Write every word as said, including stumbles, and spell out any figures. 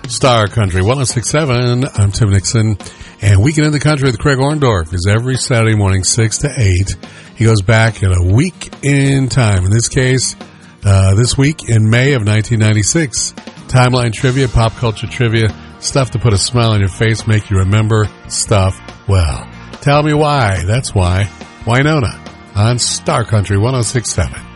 Star Country one oh six point seven. I'm Tim Nixon, and Weekend in the Country with Craig Orndorff is every Saturday morning, six to eight. He goes back in a week in time. In this case, uh, this week in May of nineteen ninety-six. Timeline trivia, pop culture trivia, stuff to put a smile on your face, make you remember stuff well. Tell me why. That's why. Wynonna on Star Country one oh six point seven.